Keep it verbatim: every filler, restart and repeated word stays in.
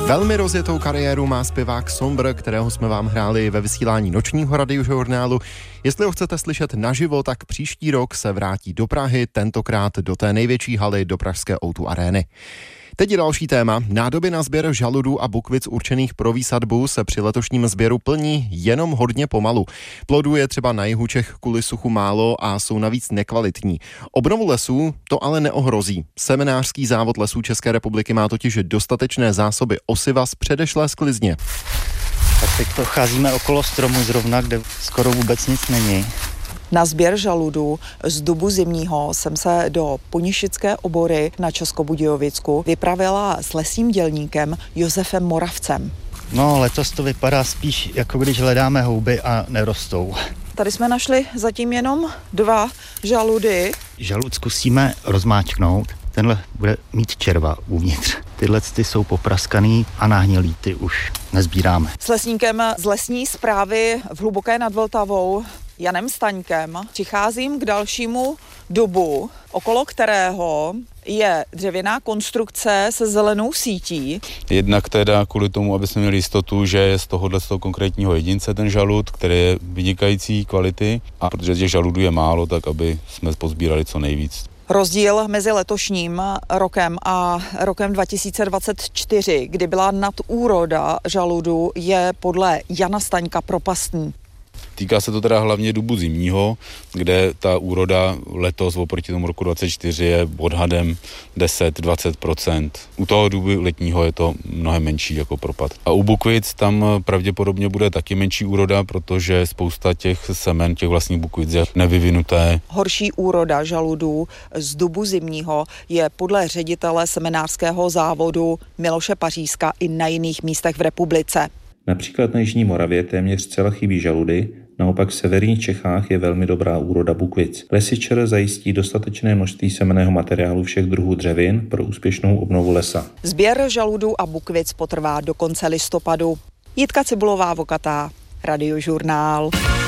Velmi rozjetou kariéru má zpěvák Sombr, kterého jsme vám hráli ve vysílání nočního radiožurnálu. Jestli ho chcete slyšet naživo, tak příští rok se vrátí do Prahy, tentokrát do té největší haly, do pražské ó dvě Arény. Teď je další téma. Nádoby na sběr žaludů a bukvic určených pro výsadbu se při letošním sběru plní jenom hodně pomalu. Plodů je třeba na jihu Čech kvůli suchu málo a jsou navíc nekvalitní. Obnovu lesů to ale neohrozí. Seminářský závod lesů České republiky má totiž dostatečné zásoby osiva z předešlé sklizně. Tak teď procházíme okolo stromu zrovna, kde skoro vůbec nic není. Na sběr žaludů z dubu zimního jsem se do Ponišické obory na Českobudějovicku vypravila s lesním dělníkem Josefem Moravcem. No, letos to vypadá spíš, jako když hledáme houby a nerostou. Tady jsme našli zatím jenom dva žaludy. Žalud zkusíme rozmáčknout. Tenhle bude mít červa uvnitř. Tyhle ty jsou popraskaný a nahnilý, ty už nezbíráme. S lesníkem z lesní správy v Hluboké nad Vltavou Janem Staňkem přicházím k dalšímu dubu, okolo kterého je dřevěná konstrukce se zelenou sítí. Jednak teda kvůli tomu, aby jsme měli jistotu, že je z tohohle z toho konkrétního jedince ten žalud, který je vynikající kvality, a protože těch žaludů je málo, tak aby jsme pozbírali co nejvíc. Rozdíl mezi letošním rokem a rokem dva tisíce dvacet čtyři, kdy byla nadúroda žaludu, je podle Jana Staňka propastní. Týká se to teda hlavně dubu zimního, kde ta úroda letos oproti tomu roku dvacet čtyři je odhadem deset až dvacet procent. U toho dubu letního je to mnohem menší jako propad. A u bukvic tam pravděpodobně bude taky menší úroda, protože spousta těch semen, těch vlastních bukvic je nevyvinuté. Horší úroda žaludů z dubu zimního je podle ředitele seminářského závodu Miloše Pařízka i na jiných místech v republice. Například na Jižní Moravě téměř zcela chybí žaludy, naopak v severních Čechách je velmi dobrá úroda bukvic. Lesy ČR zajistí dostatečné množství semenného materiálu všech druhů dřevin pro úspěšnou obnovu lesa. Sběr žaludů a bukvic potrvá do konce listopadu. Jitka Cibulová Vokatá, Radiožurnál.